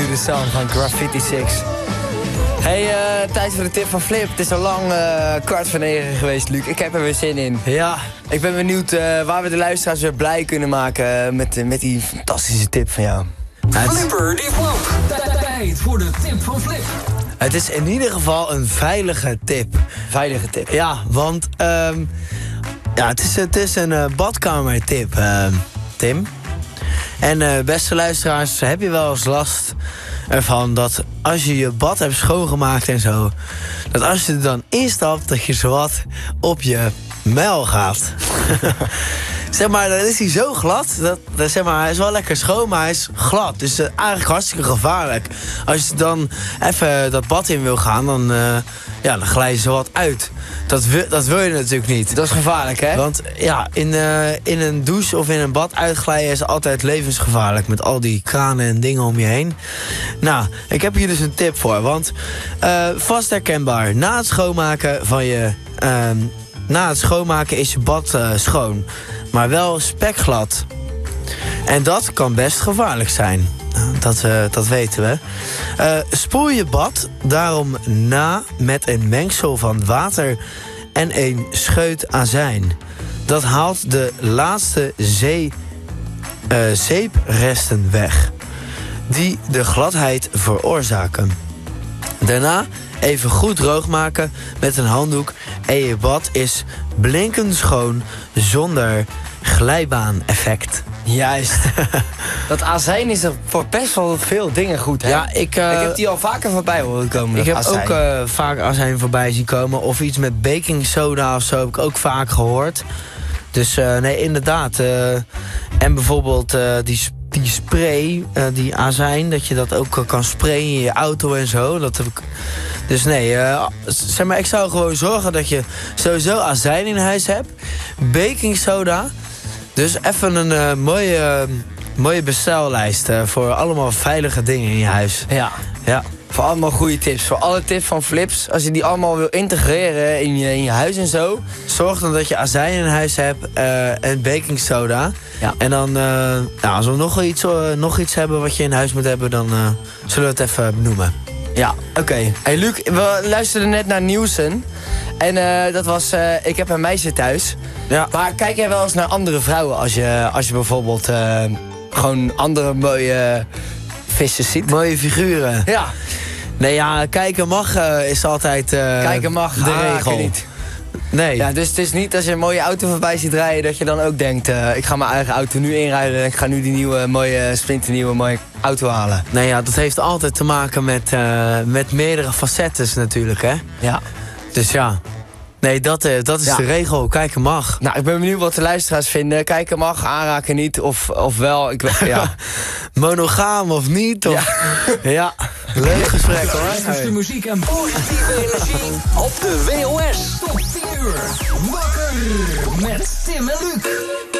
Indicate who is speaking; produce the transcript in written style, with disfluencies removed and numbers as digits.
Speaker 1: the Sun van Graffiti Six. Hey, tijd voor de tip van Flip. Het is al lang 8:45 geweest, Luc. Ik heb er weer zin in.
Speaker 2: Ja.
Speaker 1: Ik ben benieuwd waar we de luisteraars weer blij kunnen maken met die fantastische tip van jou.
Speaker 3: Flipper die flop. Tijd voor de tip van Flip.
Speaker 2: Het is in ieder geval een veilige tip.
Speaker 1: Veilige tip.
Speaker 2: Ja, want het is een badkamertip, Tim. En beste luisteraars, heb je wel eens last ervan dat als je je bad hebt schoongemaakt en zo, dat als je er dan instapt, dat je zowat op je muil gaat. Zeg maar, dan is hij zo glad. Zeg maar, hij is wel lekker schoon, maar hij is glad. Dus eigenlijk hartstikke gevaarlijk. Als je dan even dat bad in wil gaan, dan glij je zo wat uit. Dat wil je natuurlijk niet.
Speaker 1: Dat is gevaarlijk, hè?
Speaker 2: Want ja, in een douche of in een bad uitglijden is altijd levensgevaarlijk. Met al die kranen en dingen om je heen. Nou, ik heb hier dus een tip voor. Want vast herkenbaar. Na het schoonmaken is je bad schoon. Maar wel spekglad. En dat kan best gevaarlijk zijn. Dat weten we. Spoel je bad daarom na met een mengsel van water en een scheut azijn. Dat haalt de laatste zeepresten weg, die de gladheid veroorzaken. Daarna even goed droog maken met een handdoek en je bad is blinkend schoon zonder glijbaan-effect.
Speaker 1: Juist. Dat azijn is er voor best wel veel dingen goed, hè?
Speaker 2: Ja, ik
Speaker 1: heb die al vaker voorbij horen komen.
Speaker 2: Ik heb
Speaker 1: azijn.
Speaker 2: ook vaak azijn voorbij zien komen. Of iets met baking soda of zo heb ik ook vaak gehoord. Dus nee, inderdaad. En bijvoorbeeld die spray, die azijn, dat je dat ook kan sprayen in je auto en zo. Dat heb ik. Dus nee, zeg maar, ik zou gewoon zorgen dat je sowieso azijn in huis hebt. Baking soda. Dus even een mooie bestellijst voor allemaal veilige dingen in je huis.
Speaker 1: Ja. Voor allemaal goede tips. Voor alle tips van Flips. Als je die allemaal wil integreren in je huis en zo.
Speaker 2: Zorg dan dat je azijn in huis hebt en baking soda. Ja. En dan, als we nog iets hebben wat je in huis moet hebben, dan zullen we het even benoemen.
Speaker 1: Ja, oké. Hey Luc, we luisterden net naar Nielsen. En dat was Ik heb een meisje thuis. Ja. Maar kijk jij wel eens naar andere vrouwen als je bijvoorbeeld gewoon andere mooie vissen ziet?
Speaker 2: Mooie figuren.
Speaker 1: Ja.
Speaker 2: Nee, ja, kijken mag is altijd
Speaker 1: kijken mag,
Speaker 2: de regel.
Speaker 1: Niet.
Speaker 2: Nee.
Speaker 1: Ja, dus het is niet als je een mooie auto voorbij ziet rijden dat je dan ook denkt, ik ga mijn eigen auto nu inrijden en ik ga nu die nieuwe mooie splinternieuwe mooie auto halen.
Speaker 2: Nee, ja, dat heeft altijd te maken met meerdere facetten natuurlijk, hè?
Speaker 1: Ja.
Speaker 2: Dus ja. Nee, dat is de regel. Kijken mag.
Speaker 1: Nou, ik ben benieuwd wat de luisteraars vinden. Kijken mag, aanraken niet, of wel. Ja.
Speaker 2: Monogaam of niet. Of... Ja. Leuk gesprek, hoor.
Speaker 3: De muziek en positieve energie op de WOS. Tot 10 uur. Wakker met Tim en Luc.